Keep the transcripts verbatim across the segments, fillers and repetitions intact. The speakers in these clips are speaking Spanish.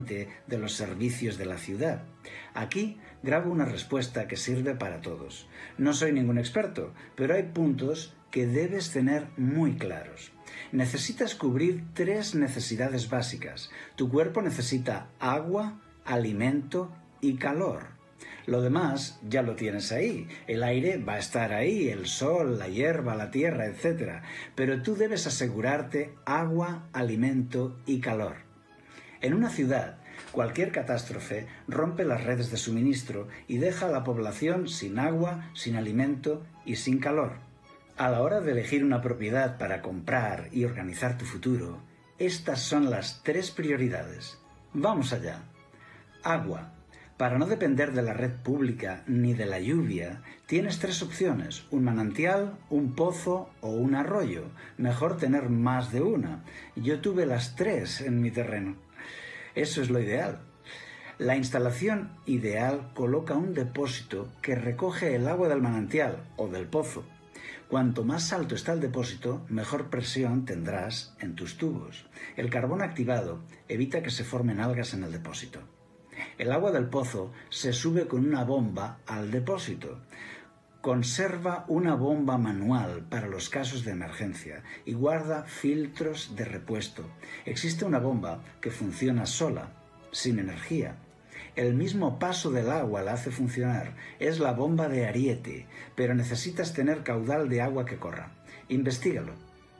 de los servicios de la ciudad. Aquí grabo una respuesta que sirve para todos. No soy ningún experto, pero hay puntos que debes tener muy claros. Necesitas cubrir tres necesidades básicas. Tu cuerpo necesita agua, alimento y calor. Lo demás ya lo tienes ahí. El aire va a estar ahí, el sol, la hierba, la tierra, etcétera. Pero tú debes asegurarte agua, alimento y calor. En una ciudad, cualquier catástrofe rompe las redes de suministro y deja a la población sin agua, sin alimento y sin calor. A la hora de elegir una propiedad para comprar y organizar tu futuro, estas son las tres prioridades. Vamos allá. Agua. Para no depender de la red pública ni de la lluvia, tienes tres opciones: un manantial, un pozo o un arroyo. Mejor tener más de una. Yo tuve las tres en mi terreno. Eso es lo ideal. La instalación ideal coloca un depósito que recoge el agua del manantial o del pozo. Cuanto más alto está el depósito, mejor presión tendrás en tus tubos. El carbón activado evita que se formen algas en el depósito. El agua del pozo se sube con una bomba al depósito. Conserva una bomba manual para los casos de emergencia y guarda filtros de repuesto. Existe una bomba que funciona sola, sin energía. El mismo paso del agua la hace funcionar. Es la bomba de Ariete, pero necesitas tener caudal de agua que corra. Investígalo.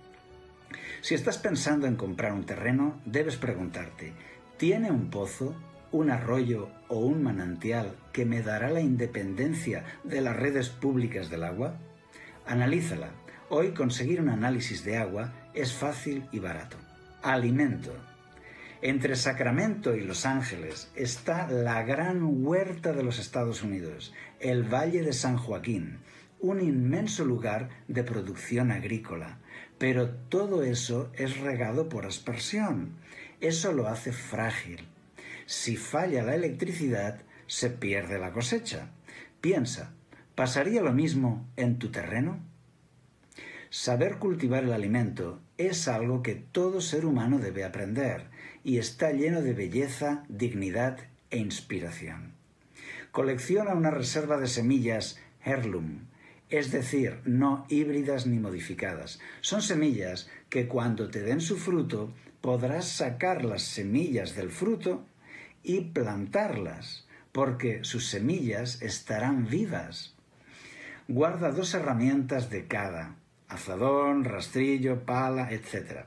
Si estás pensando en comprar un terreno, debes preguntarte: ¿tiene un pozo, un arroyo o un manantial que me dará la independencia de las redes públicas del agua? Analízala. Hoy conseguir un análisis de agua es fácil y barato. Alimento. Entre Sacramento y Los Ángeles está la gran huerta de los Estados Unidos, el Valle de San Joaquín, un inmenso lugar de producción agrícola. Pero todo eso es regado por aspersión. Eso lo hace frágil. Si falla la electricidad, se pierde la cosecha. Piensa, ¿pasaría lo mismo en tu terreno? Saber cultivar el alimento es algo que todo ser humano debe aprender y está lleno de belleza, dignidad e inspiración. Colecciona una reserva de semillas heirloom, es decir, no híbridas ni modificadas. Son semillas que cuando te den su fruto podrás sacar las semillas del fruto y plantarlas, porque sus semillas estarán vivas. Guarda dos herramientas de cada: azadón, rastrillo, pala, etcétera.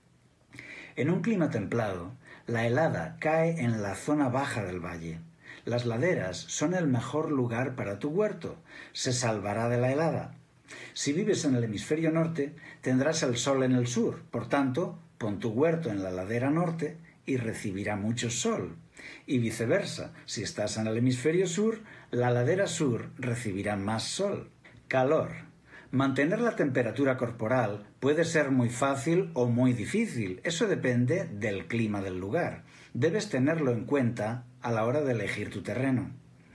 En un clima templado, la helada cae en la zona baja del valle. Las laderas son el mejor lugar para tu huerto. Se salvará de la helada. Si vives en el hemisferio norte, tendrás el sol en el sur. Por tanto, pon tu huerto en la ladera norte y recibirá mucho sol. Y viceversa, si estás en el hemisferio sur, la ladera sur recibirá más sol. Calor. Mantener la temperatura corporal puede ser muy fácil o muy difícil. Eso depende del clima del lugar. Debes tenerlo en cuenta a la hora de elegir tu terreno.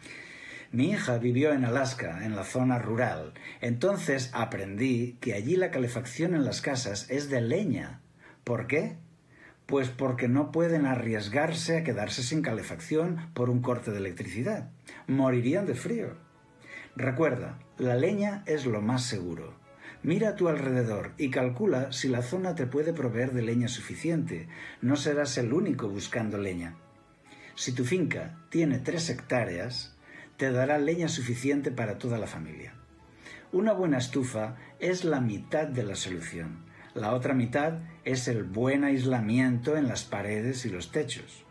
Mi hija vivió en Alaska, en la zona rural. Entonces aprendí que allí la calefacción en las casas es de leña. ¿Por qué? Pues porque no pueden arriesgarse a quedarse sin calefacción por un corte de electricidad. Morirían de frío. Recuerda, la leña es lo más seguro. Mira a tu alrededor y calcula si la zona te puede proveer de leña suficiente. No serás el único buscando leña. Si tu finca tiene tres hectáreas, te dará leña suficiente para toda la familia. Una buena estufa es la mitad de la solución. La otra mitad es el buen aislamiento en las paredes y los techos.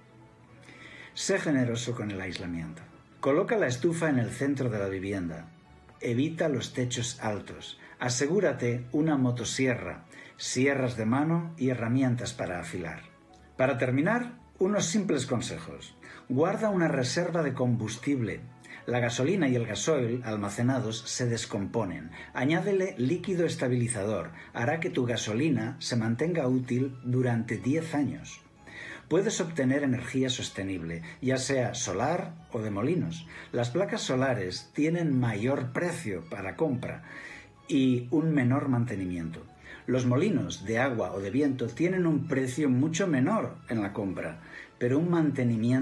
Sé generoso con el aislamiento. Coloca la estufa en el centro de la vivienda. Evita los techos altos. Asegúrate una motosierra, sierras de mano y herramientas para afilar. Para terminar, unos simples consejos. Guarda una reserva de combustible. La gasolina y el gasoil almacenados se descomponen. Añádele líquido estabilizador. Hará que tu gasolina se mantenga útil durante diez años. Puedes obtener energía sostenible, ya sea solar o de molinos. Las placas solares tienen mayor precio para compra y un menor mantenimiento. Los molinos de agua o de viento tienen un precio mucho menor en la compra, pero un mantenimiento